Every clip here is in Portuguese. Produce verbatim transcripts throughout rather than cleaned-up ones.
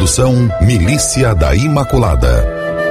Produção Milícia da Imaculada.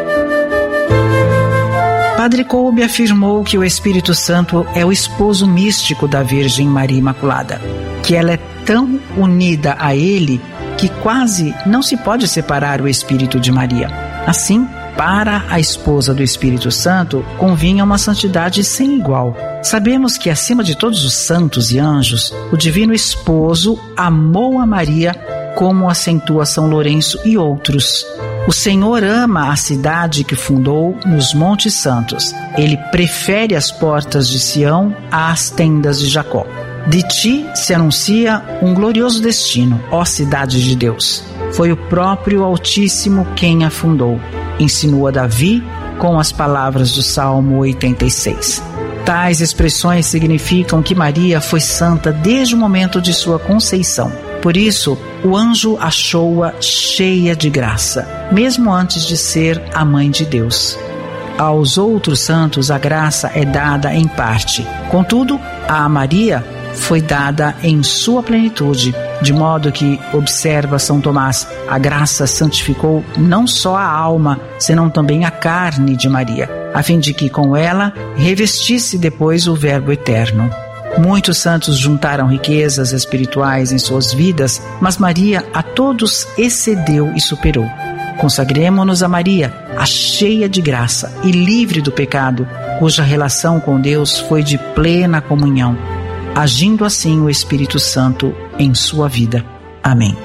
Padre Kolbe afirmou que o Espírito Santo é o esposo místico da Virgem Maria Imaculada, que ela é tão unida a ele que quase não se pode separar o Espírito de Maria. Assim, para a esposa do Espírito Santo, convinha uma santidade sem igual. Sabemos que, acima de todos os santos e anjos, o Divino Esposo amou a Maria, como acentua São Lourenço e outros. O Senhor ama a cidade que fundou nos Montes Santos. Ele prefere as portas de Sião às tendas de Jacó. De ti se anuncia um glorioso destino, ó cidade de Deus. Foi o próprio Altíssimo quem a fundou. Insinua Davi com as palavras do Salmo oitenta e seis. Tais expressões significam que Maria foi santa desde o momento de sua conceição. Por isso, o anjo achou-a cheia de graça, mesmo antes de ser a mãe de Deus. Aos outros santos a graça é dada em parte. Contudo, a Maria foi dada em sua plenitude, de modo que, observa São Tomás, a graça santificou não só a alma, senão também a carne de Maria, a fim de que com ela revestisse depois o Verbo eterno. Muitos santos juntaram riquezas espirituais em suas vidas, mas Maria a todos excedeu e superou. Consagremo-nos a Maria, a cheia de graça e livre do pecado, cuja relação com Deus foi de plena comunhão, agindo assim o Espírito Santo em sua vida. Amém.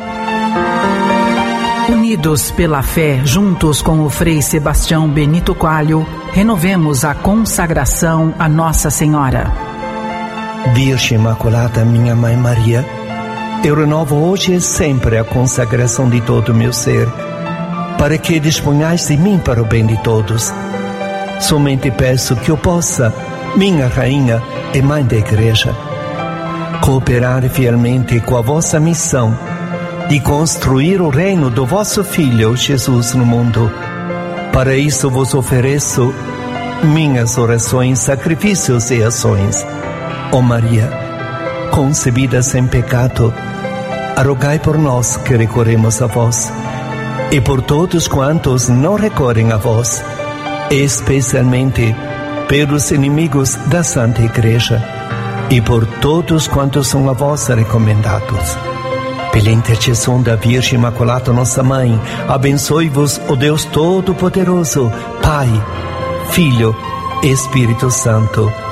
Unidos pela fé, juntos com o Frei Sebastião Benito Coelho, renovemos a consagração a Nossa Senhora. Virgem Imaculada, minha Mãe Maria, eu renovo hoje e sempre a consagração de todo o meu ser, para que disponhais de mim para o bem de todos. Somente peço que eu possa, minha Rainha e Mãe da Igreja, cooperar fielmente com a vossa missão de construir o reino do vosso Filho Jesus no mundo. Para isso vos ofereço minhas orações, sacrifícios e ações. Ó Maria, concebida sem pecado, rogai por nós que recorremos a vós, e por todos quantos não recorrem a vós, especialmente pelos inimigos da Santa Igreja, e por todos quantos são a vós recomendados. Pela intercessão da Virgem Imaculada, nossa Mãe, abençoe-vos o Deus Todo-Poderoso, Pai, Filho e Espírito Santo.